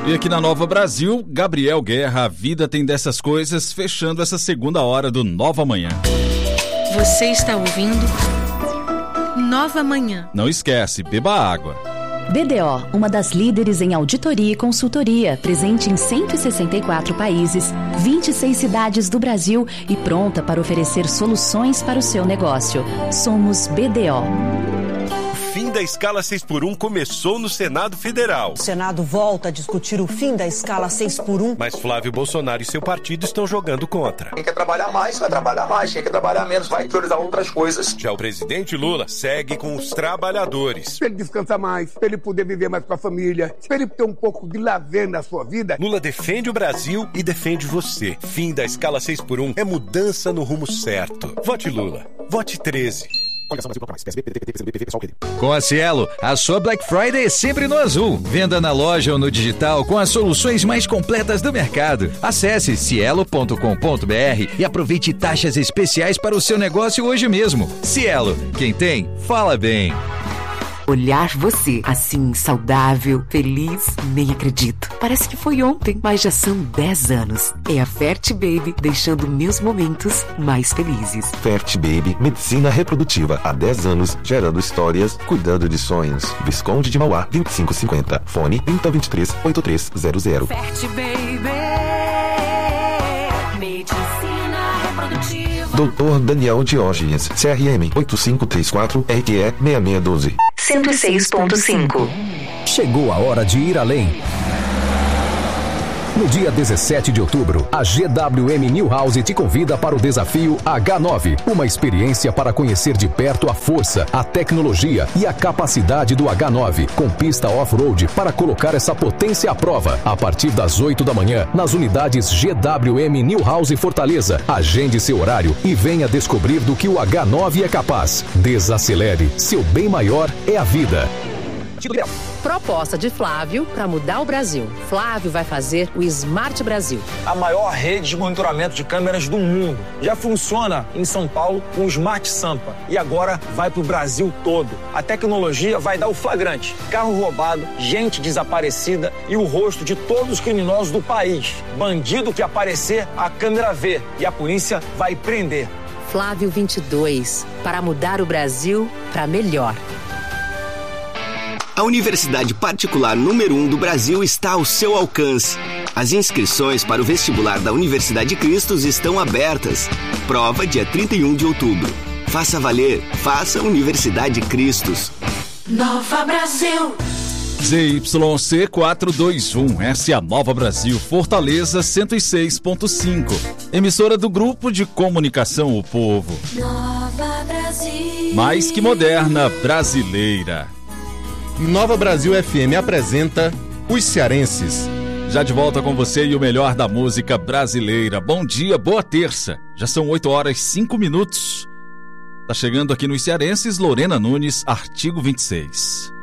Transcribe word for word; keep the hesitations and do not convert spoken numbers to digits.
E aqui na Nova Brasil, Gabriel Guerra, a vida tem dessas coisas, fechando essa segunda hora do Nova Manhã. Você está ouvindo Nova Manhã. Não esquece, beba água. B D O, uma das líderes em auditoria e consultoria, presente em cento e sessenta e quatro países, vinte e seis cidades do Brasil e pronta para oferecer soluções para o seu negócio. Somos B D O. O fim da escala seis por um começou no Senado Federal. O Senado volta a discutir o fim da escala seis por um. Mas Flávio Bolsonaro e seu partido estão jogando contra. Quem quer trabalhar mais, vai trabalhar mais. Quem quer trabalhar menos, vai priorizar outras coisas. Já o presidente Lula segue com os trabalhadores. Para ele descansar mais, para ele poder viver mais com a família, para ele ter um pouco de lazer na sua vida. Lula defende o Brasil e defende você. Fim da escala seis por um é mudança no rumo certo. Vote Lula. Vote treze. Com a Cielo, a sua Black Friday é sempre no azul. Venda na loja ou no digital com as soluções mais completas do mercado. Acesse cielo ponto com ponto b r e aproveite taxas especiais para o seu negócio hoje mesmo. Cielo, quem tem, fala bem. Olhar você, assim, saudável, feliz, nem acredito. Parece que foi ontem, mas já são dez anos. É a Fert Baby, deixando meus momentos mais felizes. Fert Baby, medicina reprodutiva. Há dez anos, gerando histórias, cuidando de sonhos. Visconde de Mauá, vinte e cinco cinquenta. Fone trinta, vinte e três, oitenta e três zero zero. Fert Baby, medicina reprodutiva. doutor Daniel Diógenes, C R M oito cinco três quatro, R Q E seis seis um dois. cento e seis ponto cinco. Chegou a hora de ir além. No dia dezessete de outubro, a G W M Newhouse te convida para o desafio H nove, uma experiência para conhecer de perto a força, a tecnologia e a capacidade do H nove, com pista off-road para colocar essa potência à prova. A partir das oito da manhã, nas unidades G W M Newhouse Fortaleza. Agende seu horário e venha descobrir do que o H nove é capaz. Desacelere, seu bem maior é a vida. Proposta de Flávio para mudar o Brasil. Flávio vai fazer o Smart Brasil. A maior rede de monitoramento de câmeras do mundo. Já funciona em São Paulo com o Smart Sampa. E agora vai para o Brasil todo. A tecnologia vai dar o flagrante. Carro roubado, gente desaparecida e o rosto de todos os criminosos do país. Bandido que aparecer, a câmera vê. E a polícia vai prender. Flávio vinte e dois. Para mudar o Brasil para melhor. A Universidade Particular número um do Brasil está ao seu alcance. As inscrições para o vestibular da Universidade Cristos estão abertas. Prova dia trinta e um de outubro. Faça valer, faça Universidade Cristos. Nova Brasil. Z Y C quatrocentos e vinte e um, essa é a Nova Brasil, Fortaleza cento e seis ponto cinco. Emissora do Grupo de Comunicação O Povo. Nova Brasil. Mais que moderna, brasileira. Nova Brasil F M apresenta Os Cearenses. Já de volta com você e o melhor da música brasileira. Bom dia, boa terça. Já são oito horas e cinco minutos. Tá chegando aqui nos Cearenses, Lorena Nunes, Artigo vinte e seis.